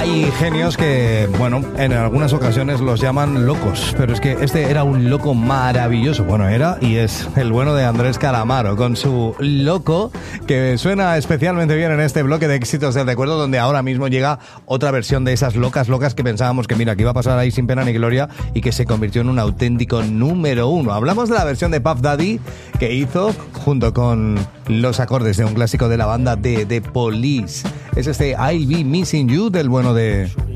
Hay genios que, bueno, en algunas ocasiones los llaman locos, pero es que este era un loco maravilloso. Bueno, era y es el bueno de Andrés Calamaro, con su Loco, que suena especialmente bien en este bloque de éxitos del recuerdo, donde ahora mismo llega otra versión de esas locas que pensábamos que, mira, que iba a pasar ahí sin pena ni gloria y que se convirtió en un auténtico número uno. Hablamos de la versión de Puff Daddy que hizo junto con los acordes de un clásico de la banda de The Police. Es este I'll Be Missing You del bueno de